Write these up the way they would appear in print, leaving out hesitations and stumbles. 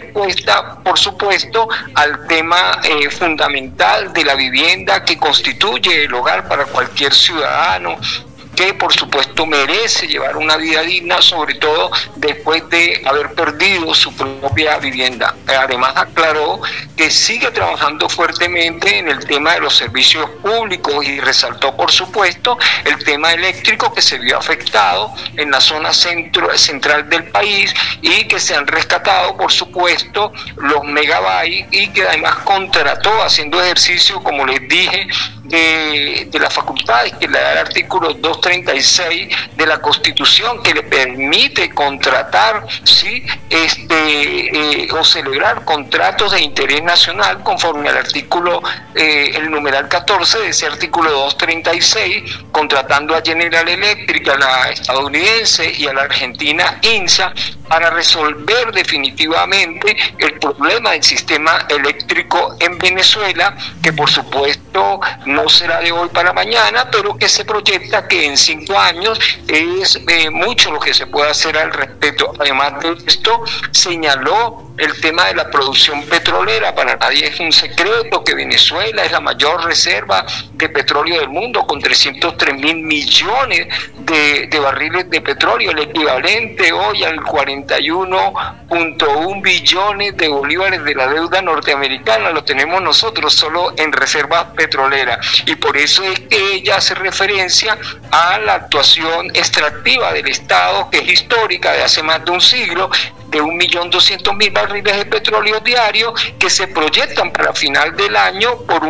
respuesta, por supuesto, al tema fundamental de la vivienda que constituye el hogar para cualquier ciudadano, que por supuesto merece llevar una vida digna, sobre todo después de haber perdido su propia vivienda. Además aclaró que sigue trabajando fuertemente en el tema de los servicios públicos y resaltó por supuesto el tema eléctrico que se vio afectado en la zona central del país y que se han rescatado por supuesto los megabytes y que además contrató haciendo ejercicio, como les dije, de las facultades que le da el artículo 236 de la Constitución, que le permite contratar, ¿sí? O celebrar contratos de interés nacional conforme al artículo, el numeral 14 de ese artículo 236, contratando a General Electric, a la estadounidense y a la argentina INSA, para resolver definitivamente el problema del sistema eléctrico en Venezuela, que por supuesto no será de hoy para mañana, pero que se proyecta que en 5 años es mucho lo que se puede hacer al respecto. Además de esto, señaló el tema de la producción petrolera. Para nadie es un secreto que Venezuela es la mayor reserva de petróleo del mundo, con 303.000 millones de barriles de petróleo, el equivalente hoy al 41.1 billones de bolívares de la deuda norteamericana. Lo tenemos nosotros solo en reservas petroleras, y por eso es que ella hace referencia a la actuación extractiva del Estado, que es histórica, de hace más de un siglo, de 1.200.000 barriles de petróleo diario, que se proyectan para final del año por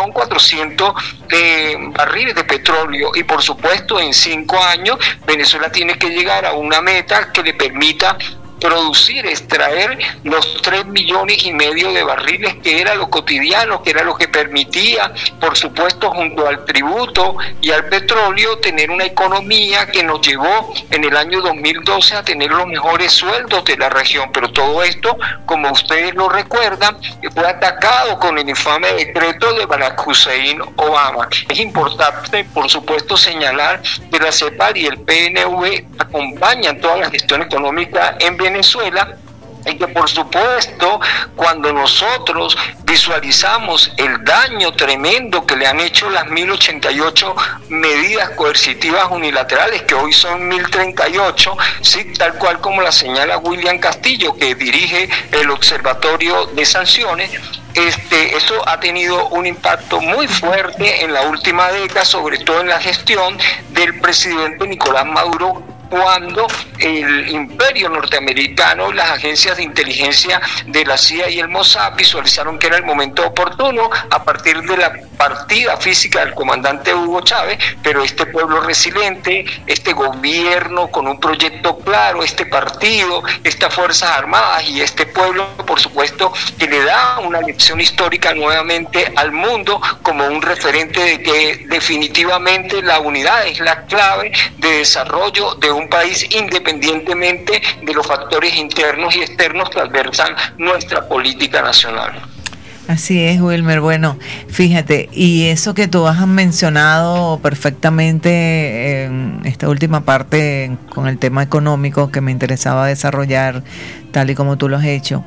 1.400.000 barriles de petróleo. Y por supuesto, en 5 años Venezuela tiene que llegar a una meta que le permita producir, extraer los 3,5 millones de barriles, que era lo cotidiano, que era lo que permitía, por supuesto, junto al tributo y al petróleo, tener una economía que nos llevó en el año 2012 a tener los mejores sueldos de la región. Pero todo esto, como ustedes lo recuerdan, fue atacado con el infame decreto de Barack Hussein Obama. Es importante, por supuesto, señalar que la CEPAL y el PNV acompañan toda la gestión económica en Venezuela, y que por supuesto, cuando nosotros visualizamos el daño tremendo que le han hecho las 1.088 medidas coercitivas unilaterales, que hoy son 1.038, ¿sí? Tal cual como la señala William Castillo, que dirige el Observatorio de Sanciones, eso ha tenido un impacto muy fuerte en la última década, sobre todo en la gestión del presidente Nicolás Maduro, cuando el imperio norteamericano y las agencias de inteligencia de la CIA y el Mossad visualizaron que era el momento oportuno, a partir de la partida física del comandante Hugo Chávez, pero este pueblo resiliente, este gobierno con un proyecto claro, este partido, estas Fuerzas Armadas y este pueblo, por supuesto, que le da una lección histórica nuevamente al mundo como un referente de que definitivamente la unidad es la clave de desarrollo de un país, independientemente de los factores internos y externos que adversan nuestra política nacional. Así es, Wilmer. Bueno, fíjate, y eso que tú has mencionado perfectamente en esta última parte con el tema económico que me interesaba desarrollar, tal y como tú lo has hecho,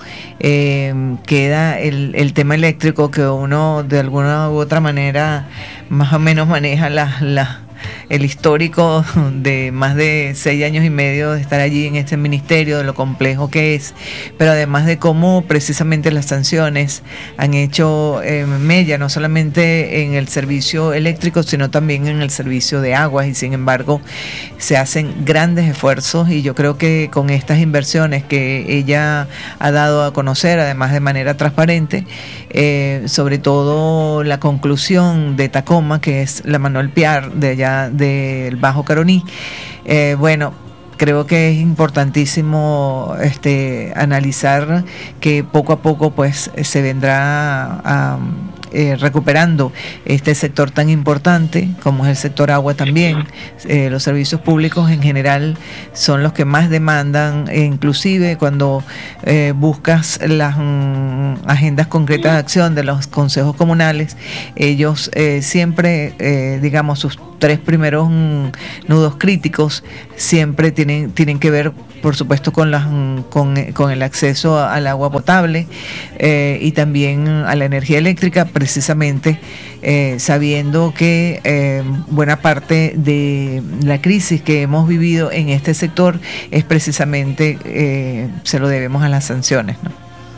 queda el tema eléctrico, que uno de alguna u otra manera más o menos maneja el histórico de más de 6 años y medio de estar allí en este ministerio, de lo complejo que es, pero además de cómo precisamente las sanciones han hecho mella, no solamente en el servicio eléctrico, sino también en el servicio de aguas, y sin embargo se hacen grandes esfuerzos, y yo creo que con estas inversiones que ella ha dado a conocer, además de manera transparente, sobre todo la conclusión de Tacoma, que es la Manuel Piar de allá del Bajo Caroní, bueno, creo que es importantísimo analizar que poco a poco pues se vendrá recuperando este sector tan importante como es el sector agua también. Los servicios públicos en general son los que más demandan, e inclusive cuando buscas las agendas concretas de acción de los consejos comunales, ellos siempre, digamos, sus tres primeros nudos críticos siempre tienen que ver, por supuesto, con el acceso al agua potable y también a la energía eléctrica, precisamente sabiendo que buena parte de la crisis que hemos vivido en este sector es precisamente, se lo debemos a las sanciones, ¿no?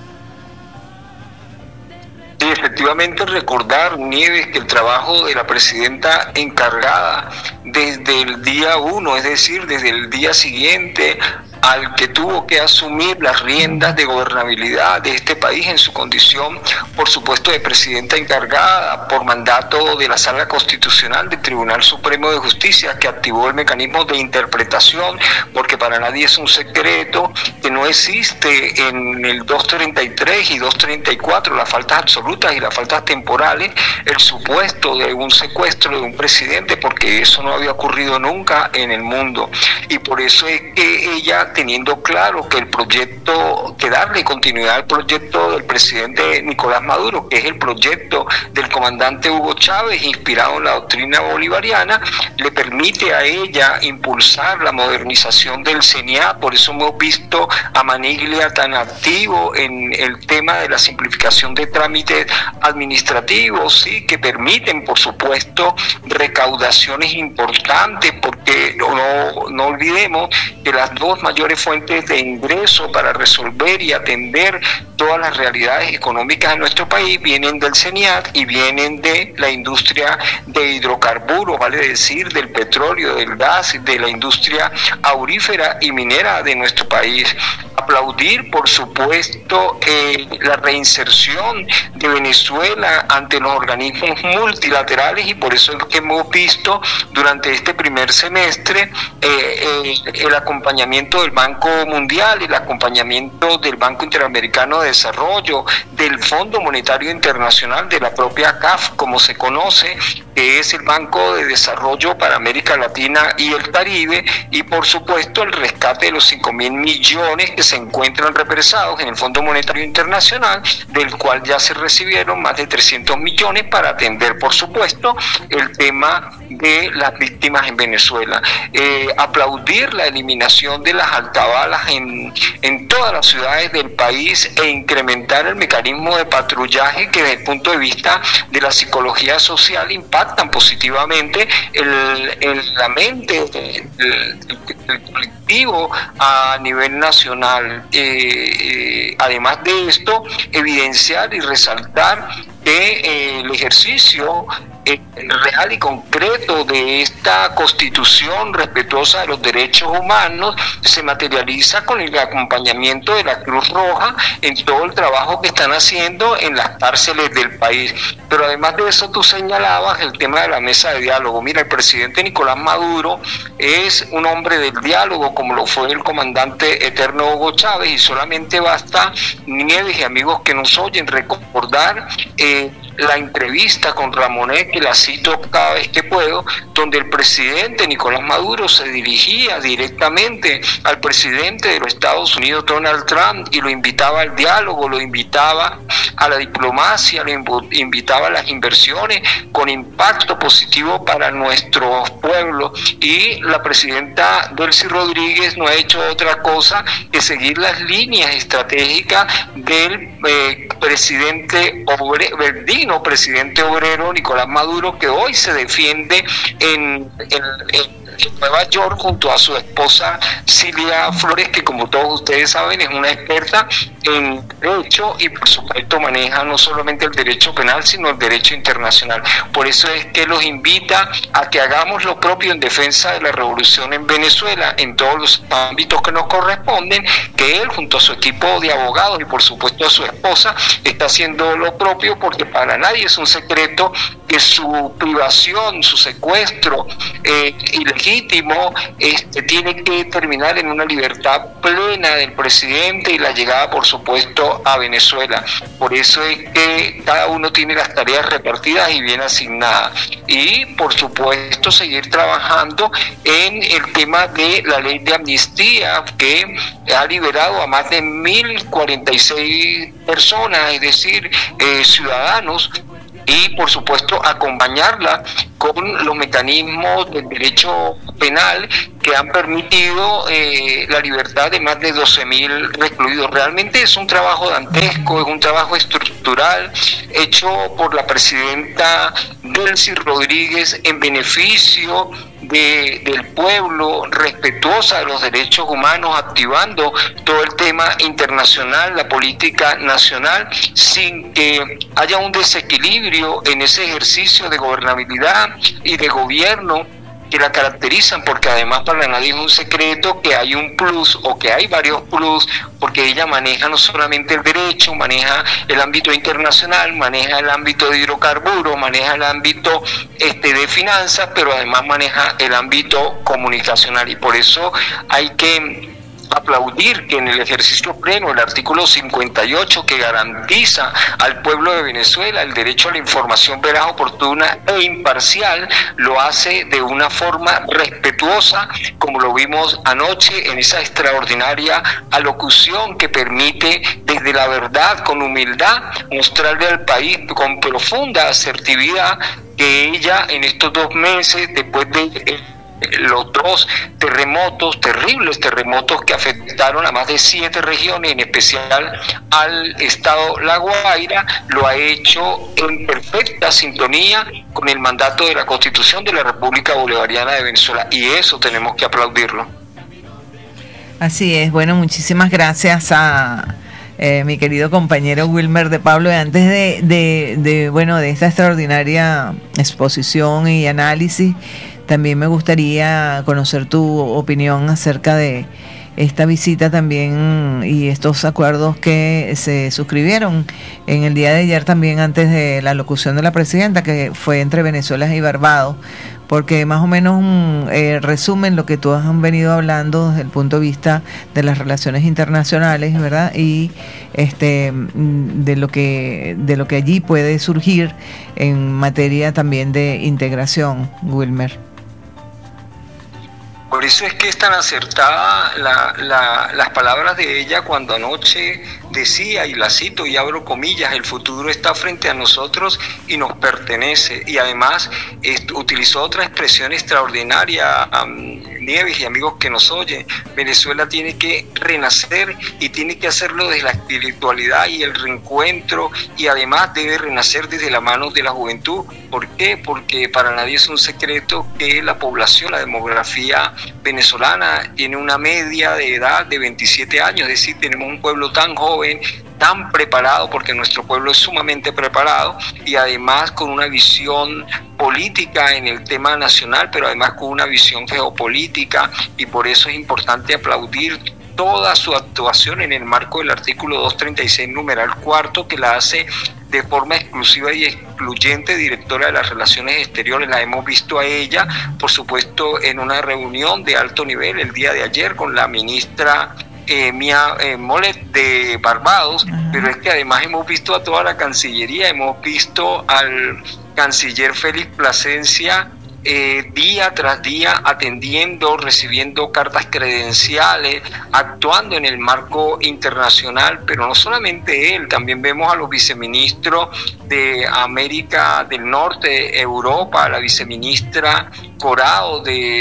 Sí, efectivamente, recordar, Nieves, que el trabajo de la presidenta encargada desde el día 1, es decir, desde el día siguiente al que tuvo que asumir las riendas de gobernabilidad de este país en su condición, por supuesto, de presidenta encargada por mandato de la Sala Constitucional del Tribunal Supremo de Justicia, que activó el mecanismo de interpretación, porque para nadie es un secreto que no existe en el 233 y 234, las faltas absolutas y las faltas temporales, el supuesto de un secuestro de un presidente, porque eso no había ocurrido nunca en el mundo. Y por eso es que ella, teniendo claro que el proyecto, que darle continuidad al proyecto del presidente Nicolás Maduro, que es el proyecto del comandante Hugo Chávez, inspirado en la doctrina bolivariana, le permite a ella impulsar la modernización del CENIAT. Por eso hemos visto a Maniglia tan activo en el tema de la simplificación de trámites administrativos, ¿sí?, que permiten, por supuesto, recaudaciones importantes, porque no olvidemos que las dos mayores fuentes de ingreso para resolver y atender todas las realidades económicas de nuestro país vienen del CENIAT y vienen de la industria de hidrocarburos, vale decir, del petróleo, del gas, de la industria aurífera y minera de nuestro país. Aplaudir, por supuesto, la reinserción de Venezuela ante los organismos multilaterales, y por eso es que hemos visto durante este primer semestre el acompañamiento del Banco Mundial, el acompañamiento del Banco Interamericano de Desarrollo, del Fondo Monetario Internacional, de la propia CAF, como se conoce, que es el Banco de Desarrollo para América Latina y el Caribe, y por supuesto el rescate de los 5.000 millones que se encuentran represados en el Fondo Monetario Internacional, del cual ya se recibieron más de 300 millones para atender, por supuesto, el tema de las víctimas en Venezuela. Aplaudir la eliminación de las altabalas en todas las ciudades del país e incrementar el mecanismo de patrullaje que desde el punto de vista de la psicología social impactan positivamente en la mente del colectivo a nivel nacional. Además de esto, evidenciar y resaltar que el ejercicio real y concreto de esta Constitución respetuosa de los derechos humanos se materializa con el acompañamiento de la Cruz Roja en todo el trabajo que están haciendo en las cárceles del país. Pero además de eso, tú señalabas el tema de la mesa de diálogo. Mira, el presidente Nicolás Maduro es un hombre del diálogo, como lo fue el comandante eterno Hugo Chávez, y solamente basta, Nieves y amigos que nos oyen, recordar la entrevista con Ramonet, que la cito cada vez que puedo, donde el presidente Nicolás Maduro se dirigía directamente al presidente de los Estados Unidos, Donald Trump, y lo invitaba al diálogo, lo invitaba a la diplomacia, lo invitaba a las inversiones con impacto positivo para nuestros pueblos. Y la presidenta Delcy Rodríguez no ha hecho otra cosa que seguir las líneas estratégicas del presidente presidente obrero Nicolás Maduro, que hoy se defiende en Nueva York junto a su esposa Cilia Flores, que como todos ustedes saben es una experta en derecho y por supuesto maneja no solamente el derecho penal sino el derecho internacional. Por eso es que los invita a que hagamos lo propio en defensa de la revolución en Venezuela en todos los ámbitos que nos corresponden, que él junto a su equipo de abogados y por supuesto a su esposa está haciendo lo propio, porque para nadie es un secreto que su privación, su secuestro ilegítimo tiene que terminar en una libertad plena del presidente y la llegada por supuesto a Venezuela. Por eso es que cada uno tiene las tareas repartidas y bien asignadas, y por supuesto seguir trabajando en el tema de la ley de amnistía, que ha liberado a más de 1.046 personas, es decir, ciudadanos y por supuesto acompañarla con los mecanismos del derecho penal que han permitido la libertad de más de 12.000 recluidos. Realmente es un trabajo dantesco, es un trabajo estructural hecho por la presidenta Delcy Rodríguez en beneficio del pueblo, respetuosa de los derechos humanos, activando todo el tema internacional, la política nacional, sin que haya un desequilibrio en ese ejercicio de gobernabilidad y de gobierno que la caracterizan, porque además para nadie es un secreto que hay un plus o que hay varios plus, porque ella maneja no solamente el derecho, maneja el ámbito internacional, maneja el ámbito de hidrocarburos, maneja el ámbito de finanzas, pero además maneja el ámbito comunicacional, y por eso hay que aplaudir que en el ejercicio pleno el artículo 58, que garantiza al pueblo de Venezuela el derecho a la información veraz, oportuna e imparcial, lo hace de una forma respetuosa, como lo vimos anoche en esa extraordinaria alocución que permite desde la verdad, con humildad, mostrarle al país con profunda asertividad que ella en estos 2 meses, después de los 2 terremotos, terribles terremotos que afectaron a más de 7 regiones, en especial al estado La Guaira, lo ha hecho en perfecta sintonía con el mandato de la Constitución de la República Bolivariana de Venezuela, y eso tenemos que aplaudirlo. Así es. Bueno, muchísimas gracias a mi querido compañero Wilmer de Pablo. Y antes de esta extraordinaria exposición y análisis, también me gustaría conocer tu opinión acerca de esta visita también y estos acuerdos que se suscribieron en el día de ayer, también antes de la locución de la presidenta, que fue entre Venezuela y Barbados, porque más o menos resumen lo que tú has venido hablando desde el punto de vista de las relaciones internacionales, ¿verdad? Y de lo que allí puede surgir en materia también de integración, Wilmer. Por eso es que es tan acertada las palabras de ella cuando anoche decía, y la cito y abro comillas: el futuro está frente a nosotros y nos pertenece. Y además utilizó otra expresión extraordinaria, Nieves y amigos que nos oyen: Venezuela tiene que renacer y tiene que hacerlo desde la espiritualidad y el reencuentro, y además debe renacer desde la mano de la juventud. ¿Por qué? Porque para nadie es un secreto que la población, la demografía venezolana tiene una media de edad de 27 años, es decir, tenemos un pueblo tan joven, tan preparado, porque nuestro pueblo es sumamente preparado, y además con una visión política en el tema nacional, pero además con una visión geopolítica, y por eso es importante aplaudir toda su actuación en el marco del artículo 236, numeral 4, que la hace de forma exclusiva y excluyente directora de las relaciones exteriores. La hemos visto a ella, por supuesto, en una reunión de alto nivel el día de ayer con la ministra Mia Molet de Barbados, pero es que además hemos visto a toda la Cancillería, hemos visto al canciller Félix Plasencia día tras día atendiendo, recibiendo cartas credenciales, actuando en el marco internacional, pero no solamente él, también vemos a los viceministros de América del Norte, Europa, la viceministra Corao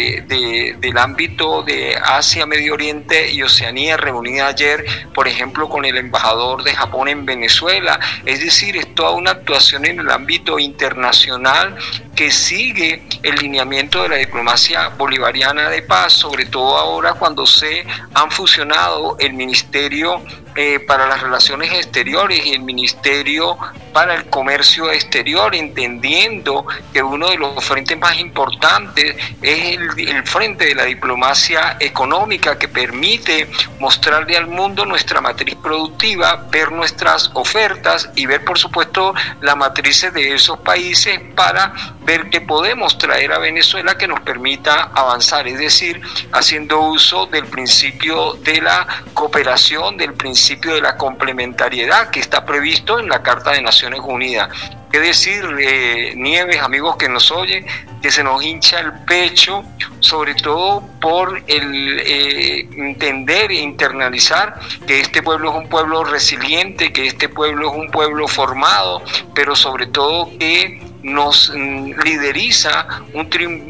del ámbito de Asia, Medio Oriente y Oceanía, reunida ayer, por ejemplo, con el embajador de Japón en Venezuela. Es decir, es toda una actuación en el ámbito internacional que sigue el lineamiento de la diplomacia bolivariana de paz, sobre todo ahora cuando se han fusionado el Ministerio para las Relaciones Exteriores y el Ministerio para el Comercio Exterior, entendiendo que uno de los frentes más importantes es el frente de la diplomacia económica, que permite mostrarle al mundo nuestra matriz productiva, ver nuestras ofertas y ver, por supuesto, las matrices de esos países para ver qué podemos traer a Venezuela que nos permita avanzar, es decir, haciendo uso del principio de la cooperación, del principio de la complementariedad que está previsto en la Carta de Naciones Unidas. qué decir, Nieves, amigos que nos oyen, que se nos hincha el pecho, sobre todo por el entender e internalizar que este pueblo es un pueblo resiliente, que este pueblo es un pueblo formado, pero sobre todo que nos lideriza un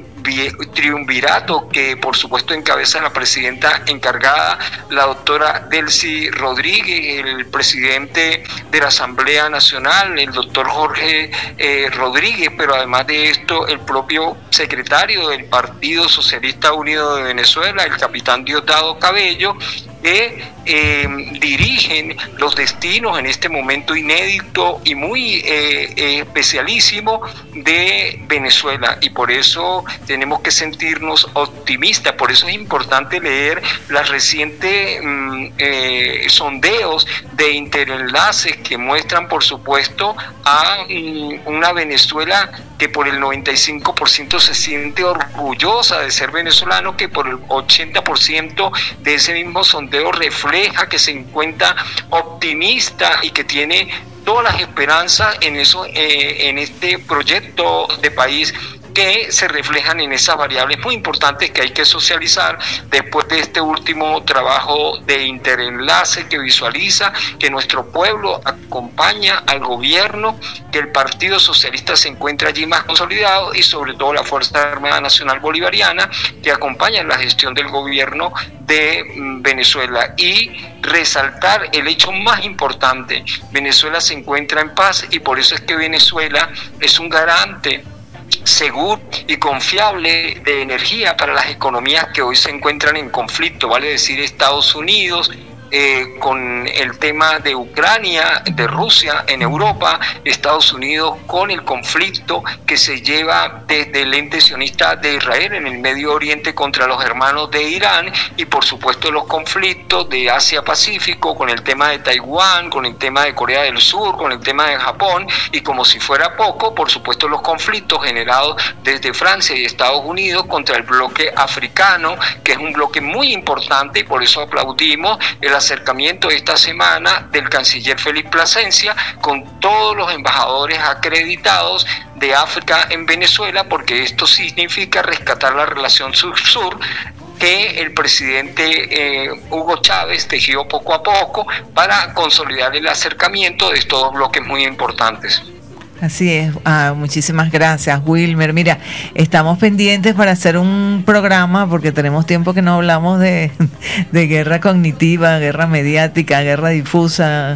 triunvirato que por supuesto encabeza la presidenta encargada, la doctora Delcy Rodríguez, el presidente de la Asamblea Nacional, el doctor Jorge Rodríguez, pero además de esto el propio secretario del Partido Socialista Unido de Venezuela, el capitán Diosdado Cabello, que dirigen los destinos en este momento inédito y muy especialísimo de Venezuela, y por eso tenemos que sentirnos optimistas. Por eso es importante leer las recientes sondeos de interenlaces que muestran, por supuesto, a una Venezuela que por el 95% se siente orgullosa de ser venezolano, que por el 80% de ese mismo sondeo refleja que se encuentra optimista y que tiene todas las esperanzas en eso, en este proyecto de país, que se reflejan en esas variables muy importantes que hay que socializar después de este último trabajo de interenlace que visualiza que nuestro pueblo acompaña al gobierno, que el Partido Socialista se encuentra allí más consolidado y sobre todo la Fuerza Armada Nacional Bolivariana, que acompaña la gestión del gobierno de Venezuela. Y resaltar el hecho más importante: Venezuela se encuentra en paz, y por eso es que Venezuela es un garante seguro y confiable de energía para las economías que hoy se encuentran en conflicto, vale decir Estados Unidos, con el tema de Ucrania, de Rusia en Europa, Estados Unidos con el conflicto que se lleva desde el ente sionista de Israel en el Medio Oriente contra los hermanos de Irán, y por supuesto los conflictos de Asia-Pacífico con el tema de Taiwán, con el tema de Corea del Sur, con el tema de Japón, y como si fuera poco, por supuesto los conflictos generados desde Francia y Estados Unidos contra el bloque africano, que es un bloque muy importante, y por eso aplaudimos el acercamiento esta semana del canciller Félix Plasencia con todos los embajadores acreditados de África en Venezuela, porque esto significa rescatar la relación sur-sur que el presidente Hugo Chávez tejió poco a poco para consolidar el acercamiento de estos dos bloques muy importantes. Así es, muchísimas gracias, Wilmer. Mira, estamos pendientes para hacer un programa, porque tenemos tiempo que no hablamos de guerra cognitiva, guerra mediática, guerra difusa,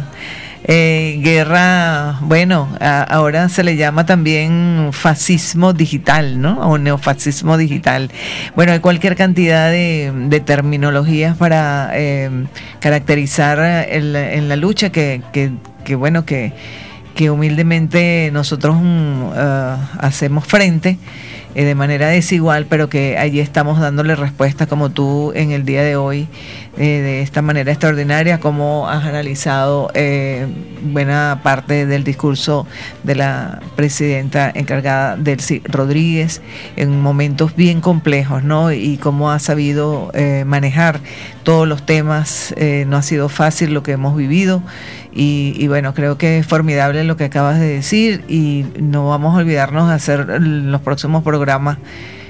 guerra, bueno, ahora se le llama también fascismo digital, ¿no? O neofascismo digital. Bueno, hay cualquier cantidad de terminologías para caracterizar en la lucha que humildemente nosotros hacemos frente de manera desigual, pero que allí estamos dándole respuesta, como tú en el día de hoy, de esta manera extraordinaria, como has analizado buena parte del discurso de la presidenta encargada, Delcy Rodríguez, en momentos bien complejos, ¿no? Y cómo ha sabido manejar todos los temas. No ha sido fácil lo que hemos vivido, y bueno, creo que es formidable lo que acabas de decir, y no vamos a olvidarnos de hacer los próximos programas,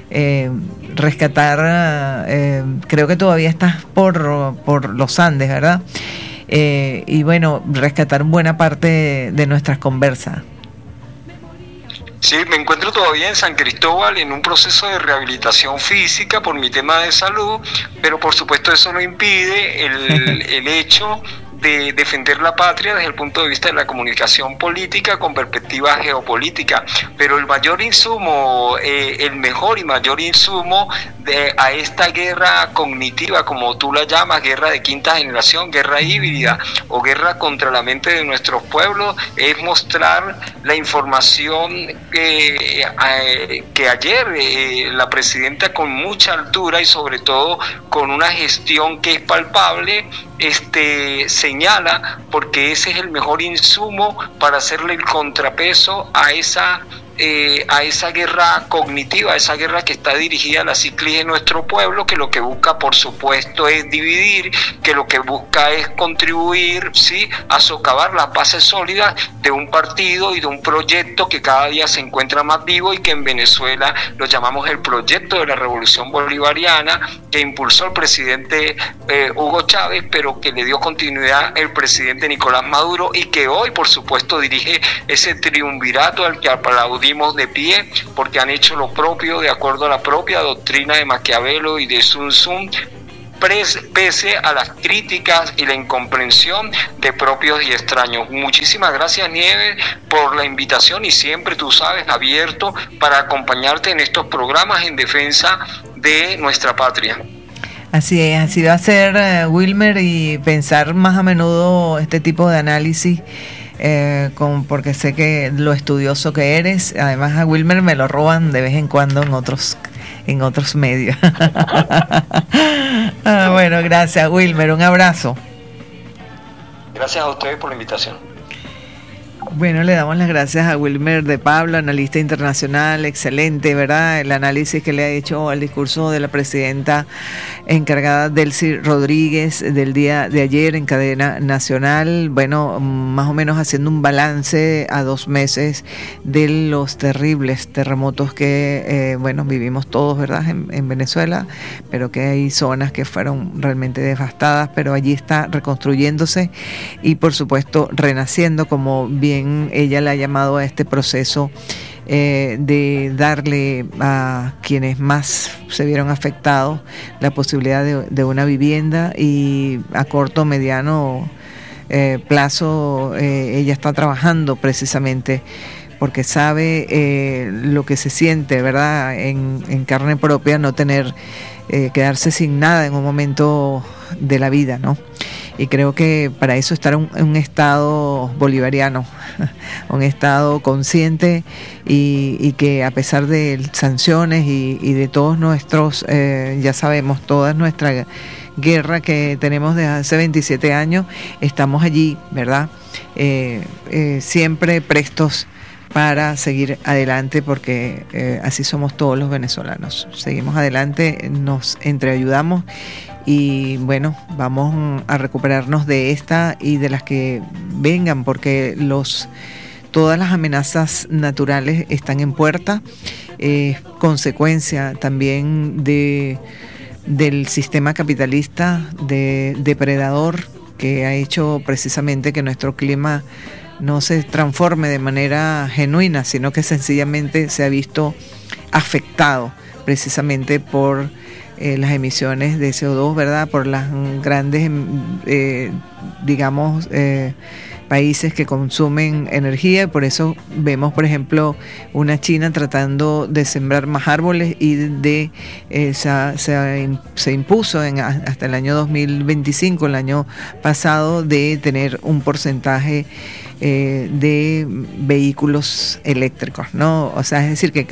rescatar, creo que todavía estás por los Andes, ¿verdad? Y bueno, rescatar buena parte de nuestras conversas. Sí, me encuentro todavía en San Cristóbal en un proceso de rehabilitación física por mi tema de salud, pero por supuesto eso no impide el hecho de defender la patria desde el punto de vista de la comunicación política con perspectiva geopolítica. Pero el mayor insumo, el mejor y mayor insumo a esta guerra cognitiva, como tú la llamas, guerra de quinta generación, guerra híbrida o guerra contra la mente de nuestros pueblos, es mostrar la información que ayer la presidenta, con mucha altura y sobre todo con una gestión que es palpable, señala, porque ese es el mejor insumo para hacerle el contrapeso a esa a esa guerra cognitiva, a esa guerra que está dirigida a la psiquis de nuestro pueblo, que lo que busca, por supuesto, es dividir, que lo que busca es contribuir, ¿sí?, a socavar las bases sólidas de un partido y de un proyecto que cada día se encuentra más vivo y que en Venezuela lo llamamos el proyecto de la Revolución Bolivariana, que impulsó el presidente Hugo Chávez, pero que le dio continuidad el presidente Nicolás Maduro, y que hoy, por supuesto, dirige ese triunvirato al que aplaudimos de pie, porque han hecho lo propio de acuerdo a la propia doctrina de Maquiavelo y de Sun Tzu, pese a las críticas y la incomprensión de propios y extraños. Muchísimas gracias, Nieves, por la invitación, y siempre, tú sabes, abierto para acompañarte en estos programas en defensa de nuestra patria. Así es, así va a ser, Wilmer, y pensar más a menudo este tipo de análisis, porque sé que lo estudioso que eres. Además, a Wilmer me lo roban de vez en cuando en otros medios. Bueno, gracias, Wilmer, un abrazo. Gracias a ustedes por la invitación. Bueno, le damos las gracias a Wilmer de Pablo, analista internacional, excelente, ¿verdad? El análisis que le ha hecho al discurso de la presidenta encargada, Delcy Rodríguez, del día de ayer en cadena nacional. Bueno, más o menos haciendo un balance a 2 meses de los terribles terremotos que, vivimos todos, ¿verdad? En Venezuela, pero que hay zonas que fueron realmente devastadas, pero allí está reconstruyéndose y, por supuesto, renaciendo, como bien ella le ha llamado a este proceso, de darle a quienes más se vieron afectados la posibilidad de una vivienda, y a corto, mediano plazo ella está trabajando precisamente porque sabe lo que se siente, ¿verdad?, en carne propia, no tener, quedarse sin nada en un momento de la vida, ¿no? Y creo que para eso estar en un estado bolivariano, un estado consciente, y que a pesar de sanciones y de todos nuestros, ya sabemos, toda nuestra guerra que tenemos desde hace 27 años, estamos allí, ¿verdad? Siempre prestos para seguir adelante, porque así somos todos los venezolanos. Seguimos adelante, nos entreayudamos, y bueno, vamos a recuperarnos de esta y de las que vengan, porque todas las amenazas naturales están en puerta, consecuencia también del sistema capitalista depredador, que ha hecho precisamente que nuestro clima no se transforme de manera genuina, sino que sencillamente se ha visto afectado precisamente por las emisiones de CO2, ¿verdad?, por las grandes, países que consumen energía. Por eso vemos, por ejemplo, una China tratando de sembrar más árboles, y se impuso hasta el año 2025, el año pasado, de tener un porcentaje de vehículos eléctricos, ¿no? O sea, es decir, que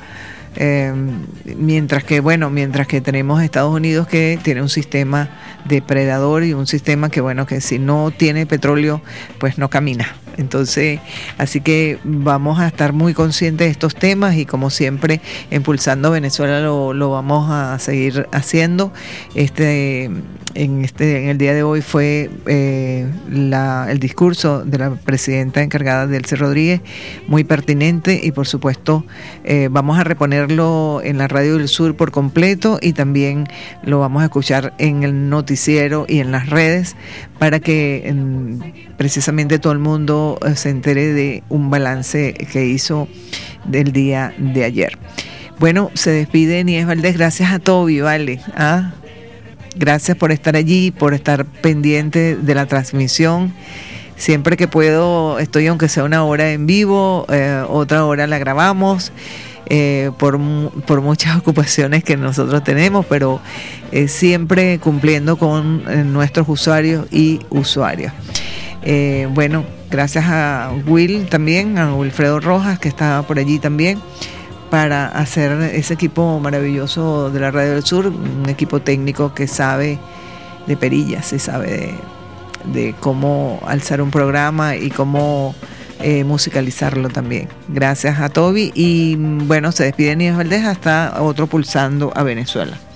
mientras que tenemos Estados Unidos, que tiene un sistema depredador y un sistema que si no tiene petróleo, pues no camina. Entonces, así que vamos a estar muy conscientes de estos temas, y como siempre, impulsando Venezuela lo vamos a seguir haciendo. En el día de hoy fue el discurso de la presidenta encargada, Delcy Rodríguez, muy pertinente, y por supuesto vamos a reponerlo en la Radio del Sur por completo, y también lo vamos a escuchar en el noticiero y en las redes, para que precisamente todo el mundo se entere de un balance que hizo del día de ayer. Bueno, se despide Nieves Valdés. Gracias a Toby, ¿vale? Gracias por estar allí, por estar pendiente de la transmisión. Siempre que puedo estoy, aunque sea una hora en vivo, otra hora la grabamos, por muchas ocupaciones que nosotros tenemos, pero siempre cumpliendo con nuestros usuarios y usuarias. Bueno, gracias a Will también, a Wilfredo Rojas, que está por allí también, para hacer ese equipo maravilloso de la Radio del Sur, un equipo técnico que sabe de perillas y sabe de cómo alzar un programa y cómo musicalizarlo también. Gracias a Toby y bueno, se despide Nieves Valdés hasta otro Pulsando a Venezuela.